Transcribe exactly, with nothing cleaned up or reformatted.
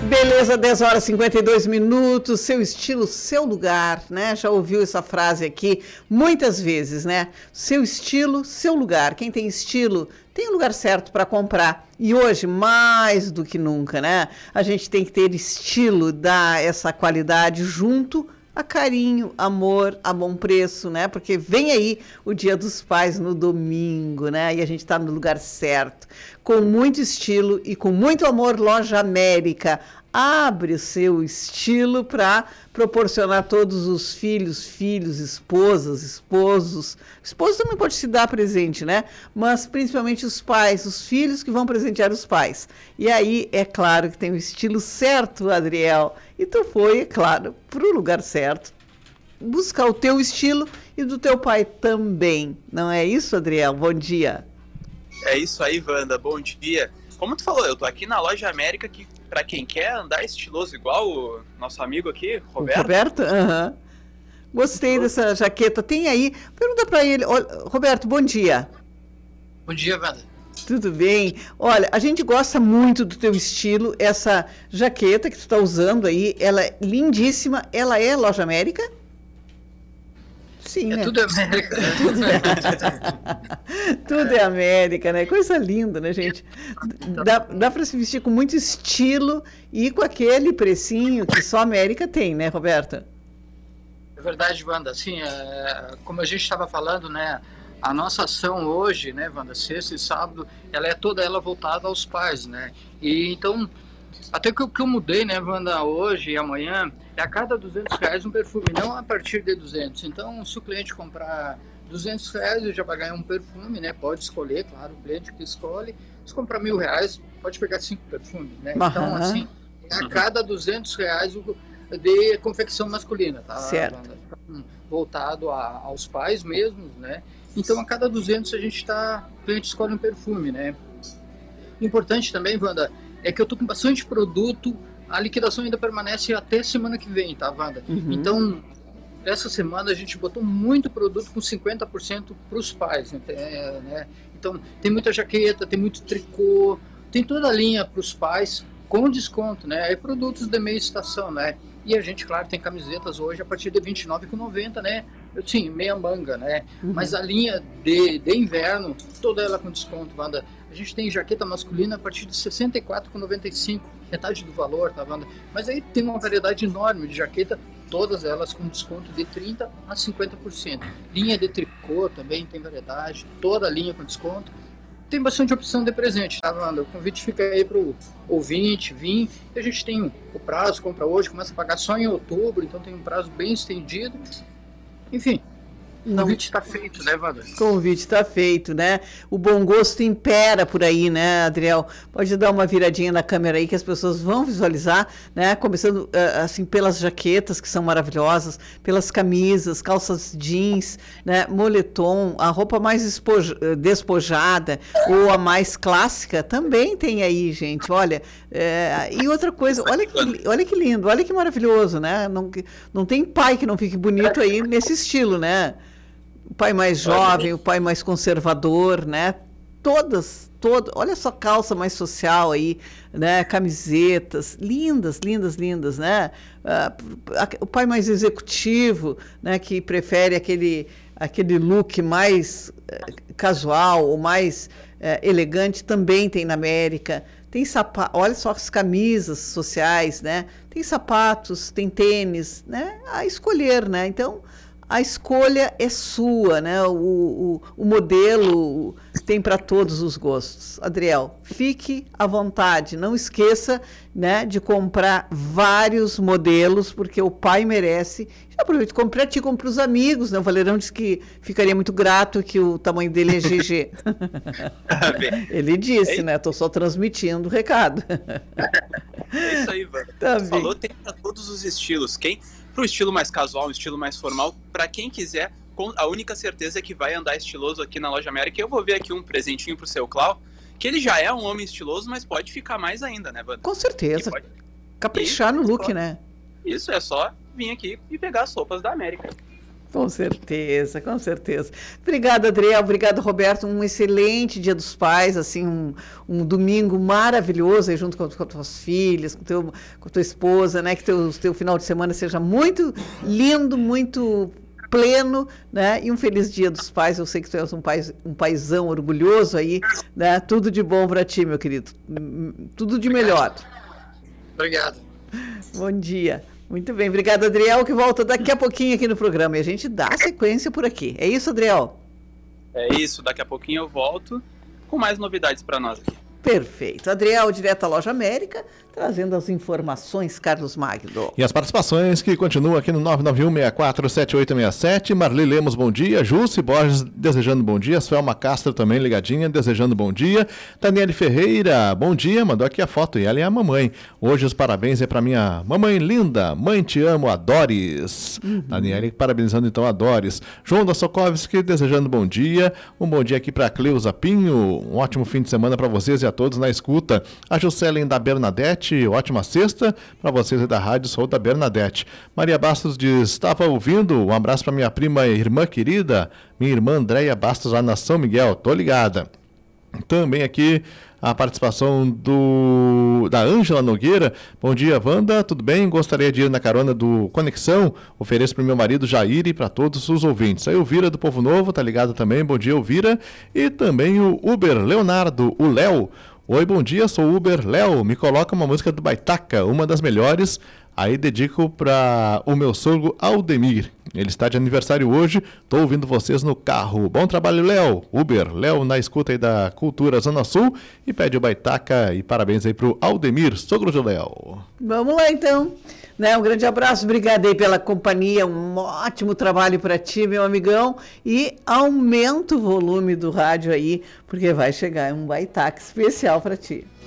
Beleza, dez horas e cinquenta e dois minutos, seu estilo, seu lugar, né? Já ouviu essa frase aqui muitas vezes, né? Seu estilo, seu lugar. Quem tem estilo tem um lugar certo para comprar. E hoje, mais do que nunca, né? A gente tem que ter estilo, dar essa qualidade junto a carinho, amor, a bom preço, né? Porque vem aí o Dia dos Pais no domingo, né? E a gente está no lugar certo. Com muito estilo e com muito amor, Loja América. Abre o seu estilo para proporcionar a todos os filhos, filhos, esposas, esposos. Esposo também pode se dar presente, né? Mas principalmente os pais, os filhos que vão presentear os pais. E aí, é claro que tem o estilo certo, Adriel. E tu foi, é claro, para o lugar certo. Buscar o teu estilo e do teu pai também. Não é isso, Adriel? Bom dia. É isso aí, Wanda. Bom dia. Como tu falou, eu tô aqui na Loja América, que para quem quer andar estiloso igual o nosso amigo aqui, Roberto. O Roberto? Aham. Uhum. Gostei dessa jaqueta. Tem aí, pergunta para ele. Olha, Roberto, bom dia. Bom dia, Wanda. Tudo bem? Olha, a gente gosta muito do teu estilo. Essa jaqueta que tu está usando aí, ela é lindíssima. Ela é Loja América? Sim, é né? Tudo é América, né? Tudo é... tudo é América, né? Coisa linda, né, gente? Dá, dá para se vestir com muito estilo e com aquele precinho que só a América tem, né, Roberta? É verdade, Wanda. Assim, é, como a gente estava falando, né? A nossa ação hoje, né, Wanda, sexta e sábado, ela é toda ela voltada aos pais, né? E então, até que o que eu mudei, né, Wanda, hoje e amanhã, é a cada duzentos reais um perfume, não a partir de duzentos. Então, se o cliente comprar duzentos reais, ele já vai ganhar um perfume, né? Pode escolher, claro, o cliente que escolhe. Se comprar mil reais, pode pegar cinco perfumes, né? Uhum. Então, assim, é a cada duzentos reais de confecção masculina, tá? Certo. Wanda? Voltado a, aos pais mesmos, né? Então, a cada duzentos a gente está, o cliente escolhe um perfume, né? Importante também, Wanda, é que eu tô com bastante produto, a liquidação ainda permanece até semana que vem, tá, Wanda? Uhum. Então, essa semana a gente botou muito produto com cinquenta por cento para os pais, né? É, né? Então, tem muita jaqueta, tem muito tricô, tem toda a linha para os pais com desconto, né? É produtos de meia estação, né? E a gente, claro, tem camisetas hoje a partir de vinte e nove reais e noventa centavos, né? Sim, meia manga, né? Uhum. Mas a linha de, de inverno, toda ela com desconto, Wanda. A gente tem jaqueta masculina a partir de sessenta e quatro reais e noventa e cinco centavos, metade do valor, tá, Wanda? Mas aí tem uma variedade enorme de jaqueta, todas elas com desconto de trinta por cento a cinquenta por cento. Linha de tricô também tem variedade, toda a linha com desconto. Tem bastante opção de presente, tá, Wanda? O convite fica aí para o ouvinte vir. A gente tem o prazo, compra hoje, começa a pagar só em outubro, então tem um prazo bem estendido. Enfim, o convite está feito, né, Wanda? O convite está feito, né? O bom gosto impera por aí, né, Adriel? Pode dar uma viradinha na câmera aí que as pessoas vão visualizar, né? Começando, assim, pelas jaquetas, que são maravilhosas, pelas camisas, calças jeans, né? Moletom, a roupa mais espoja, despojada ou a mais clássica também tem aí, gente. Olha, é... e outra coisa, olha que, olha que lindo, olha que maravilhoso, né? Não, não tem pai que não fique bonito aí nesse estilo, né? O pai mais jovem, o pai mais conservador, né? Todas, todas. Olha só, calça mais social aí, né? Camisetas, lindas, lindas, lindas, né? Uh, o pai mais executivo, né? Que prefere aquele, aquele look mais uh, casual ou mais uh, elegante, também tem na América. Tem sapato, olha só as camisas sociais, né? Tem sapatos, tem tênis, né? A escolher, né? Então, a escolha é sua, né? O, o, o modelo tem para todos os gostos. Adriel, fique à vontade. Não esqueça, né, de comprar vários modelos, porque o pai merece. Já aproveita, compra para ti, compra para os amigos, né? O Valerão disse que ficaria muito grato, que o tamanho dele é G G. Ele disse, né? Estou só transmitindo o recado. É isso aí, Wanda. Tá falou, tem para todos os estilos. Quem para o estilo mais casual, um estilo mais formal, para quem quiser, a única certeza é que vai andar estiloso aqui na Loja América. Eu vou ver aqui um presentinho pro seu Clau, que ele já é um homem estiloso, mas pode ficar mais ainda, né, Wanda? Com certeza. Pode... Caprichar e, no look, só... né? Isso, é só vir aqui e pegar as roupas da América. Com certeza, com certeza. Obrigada, Adriel. Obrigado, Roberto. Um excelente Dia dos Pais, assim, um, um domingo maravilhoso aí junto com, com as tuas filhas, com, teu, com a tua esposa, né? Que teu, teu final de semana seja muito lindo, muito pleno, né? E um feliz Dia dos Pais. Eu sei que tu és um, pai, um paizão orgulhoso aí, né? Tudo de bom para ti, meu querido. Tudo de melhor. Obrigado. Bom dia. Muito bem, obrigado, Adriel, que volta daqui a pouquinho aqui no programa. E a gente dá sequência por aqui. É isso, Adriel? É isso, daqui a pouquinho eu volto com mais novidades para nós aqui. Perfeito. Adriel, direto à Loja América, trazendo as informações, Carlos Magno. E as participações que continuam aqui no nove nove um, seis quatro sete oito seis sete. Marli Lemos, bom dia. Jússi Borges, desejando bom dia. Suelma Castro também ligadinha, desejando bom dia. Daniele Ferreira, bom dia. Mandou aqui a foto e ela é a mamãe. Hoje os parabéns é para minha mamãe linda. Mãe, te amo, a Doris. Uhum. Daniele parabenizando então a Doris. João da Sokovski, desejando bom dia. Um bom dia aqui para Cleusa Pinho. Um ótimo fim de semana para vocês e a todos na escuta. A Juscelin da Bernadette, ótima sexta para vocês aí da Rádio Sou da Bernadette. Maria Bastos diz, estava ouvindo, um abraço para minha prima e irmã querida, minha irmã Andréia Bastos lá na São Miguel, tô ligada. Também aqui a participação do da Ângela Nogueira. Bom dia, Wanda, tudo bem? Gostaria de ir na carona do Conexão. Ofereço para o meu marido Jair e para todos os ouvintes. Aí o Vira do Povo Novo, tá ligado também. Bom dia, Elvira. E também o Uber Leonardo, o Léo. Oi, bom dia, sou o Uber Léo. Me coloca uma música do Baitaca, uma das melhores. Aí dedico para o meu sogro Aldemir. Ele está de aniversário hoje, estou ouvindo vocês no carro. Bom trabalho, Léo. Uber, Léo na escuta aí da Cultura Zona Sul e pede o Baitaca e parabéns aí para o Aldemir, sogro de Léo. Vamos lá então. Né, um grande abraço, obrigado aí pela companhia, um ótimo trabalho para ti, meu amigão, e aumenta o volume do rádio aí, porque vai chegar um Baitaca especial para ti.